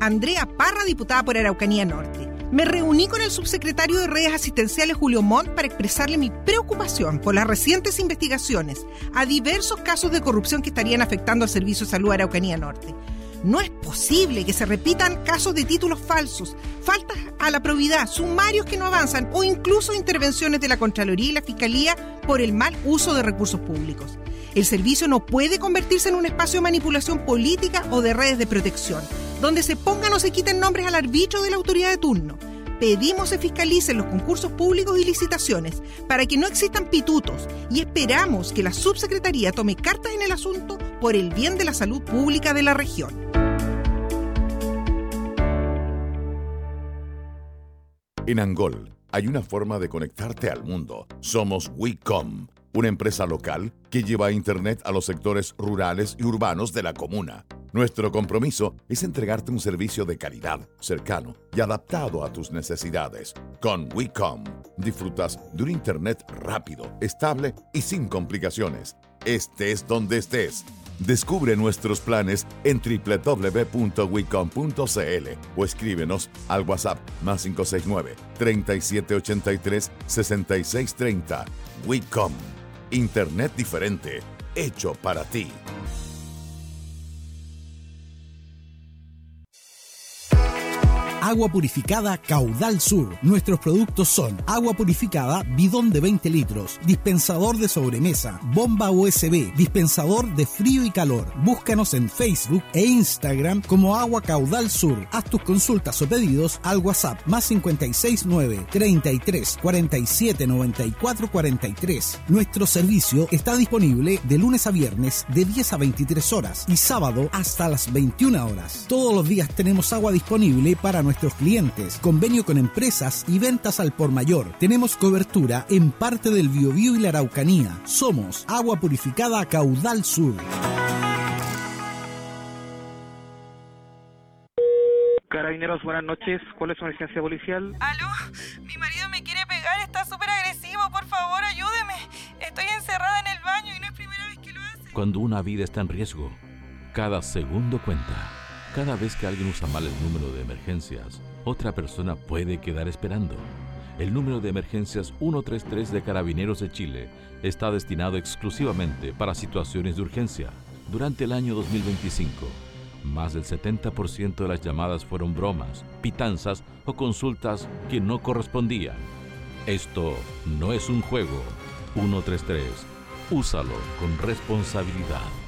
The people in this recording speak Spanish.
Andrea Parra, diputada por Araucanía Norte. Me reuní con el subsecretario de Redes Asistenciales, Julio Montt, para expresarle mi preocupación por las recientes investigaciones a diversos casos de corrupción que estarían afectando al Servicio de Salud Araucanía Norte. No es posible que se repitan casos de títulos falsos, faltas a la probidad, sumarios que no avanzan o incluso intervenciones de la Contraloría y la Fiscalía por el mal uso de recursos públicos. El servicio no puede convertirse en un espacio de manipulación política o de redes de protección, donde se pongan o se quiten nombres al arbitrio de la autoridad de turno. Pedimos se fiscalicen los concursos públicos y licitaciones para que no existan pitutos y esperamos que la subsecretaría tome cartas en el asunto por el bien de la salud pública de la región. En Angol hay una forma de conectarte al mundo. Somos WeCom, una empresa local que lleva Internet a los sectores rurales y urbanos de la comuna. Nuestro compromiso es entregarte un servicio de calidad, cercano y adaptado a tus necesidades. Con WeCom disfrutas de un Internet rápido, estable y sin complicaciones. Estés donde estés. Descubre nuestros planes en www.wecom.cl o escríbenos al WhatsApp +569 3783 6630. WeCom. Internet diferente, hecho para ti. Agua purificada Caudal Sur. Nuestros productos son agua purificada bidón de 20 litros, dispensador de sobremesa, bomba USB, dispensador de frío y calor. Búscanos en Facebook e Instagram como Agua Caudal Sur. Haz tus consultas o pedidos al WhatsApp +569 33 47 94 43. Nuestro servicio está disponible de lunes a viernes de 10 a 23 horas y sábado hasta las 21 horas. Todos los días tenemos agua disponible para nuestros clientes, convenio con empresas y ventas al por mayor. Tenemos cobertura en parte del Biobío y la Araucanía. Somos Agua Purificada Caudal Sur. Carabineros, buenas noches. ¿Cuál es su emergencia policial? ¿Aló? Mi marido me quiere pegar, está súper agresivo. Por favor, ayúdeme. Estoy encerrada en el baño y no es primera vez que lo hace. Cuando una vida está en riesgo, cada segundo cuenta. Cada vez que alguien usa mal el número de emergencias, otra persona puede quedar esperando. El número de emergencias 133 de Carabineros de Chile está destinado exclusivamente para situaciones de urgencia. Durante el año 2025, más del 70% de las llamadas fueron bromas, pitanzas o consultas que no correspondían. Esto no es un juego. 133. Úsalo con responsabilidad.